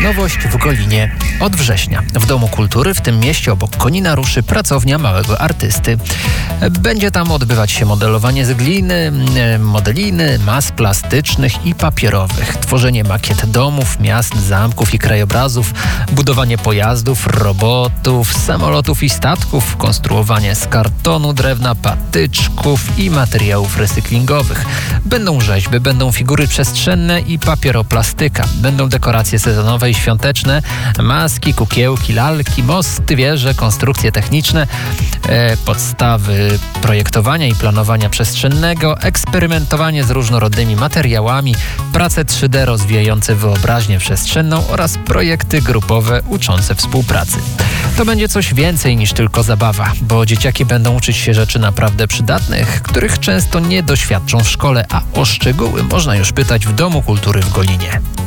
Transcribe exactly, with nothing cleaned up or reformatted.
nowość w Golinie. Od września w Domu Kultury w tym mieście obok Konina ruszy pracownia małego artysty. Będzie tam odbywać się modelowanie z gliny, modeliny, mas plastycznych i papierowych, tworzenie makiet domów, miast, zamków i krajobrazów, budowanie pojazdów, robotów, samolotów i statków, konstruowanie z kartonu, drewna, patyczków i materiałów recyklingowych. Będą rzeźby, będą figury przestrzenne i papieroplastyka. Będą dekoracje sezonowe i świąteczne, maski, kukiełki, lalki, mosty, wieże, konstrukcje techniczne, e, podstawy projektowania i planowania przestrzennego, eksperymentowanie z różnorodnymi materiałami, prace trzy D rozwijające wyobraźnię przestrzenną oraz projekty grupowe uczące współpracy. To będzie coś więcej niż tylko zabawa, bo dzieciaki będą uczyć się rzeczy naprawdę przydatnych, których często nie doświadczą w szkole, a o szczegóły można już pytać w Domu Kultury w Golinie.